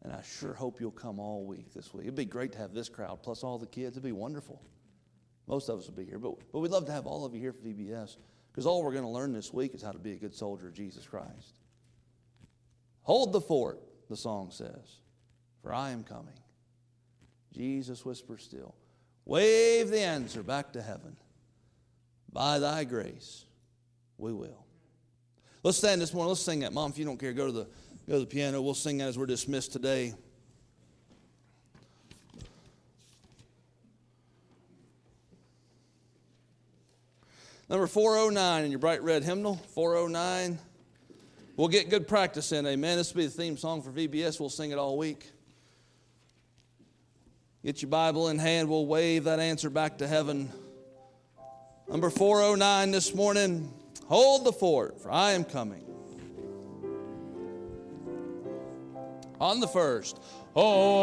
And I sure hope you'll come all week this week. It'd be great to have this crowd, plus all the kids. It'd be wonderful. Most of us will be here. But we'd love to have all of you here for VBS, because all we're going to learn this week is how to be a good soldier of Jesus Christ. Hold the fort, the song says, for I am coming. Jesus whispers still. Wave the answer back to heaven. By thy grace, we will. Let's stand this morning. Let's sing that. Mom, if you don't care, go to the piano. We'll sing that as we're dismissed today. Number 409 in your bright red hymnal, 409. We'll get good practice in, amen. This will be the theme song for VBS. We'll sing it all week. Get your Bible in hand. We'll wave that answer back to heaven. Number 409 this morning. Hold the fort, for I am coming. On the first. Oh.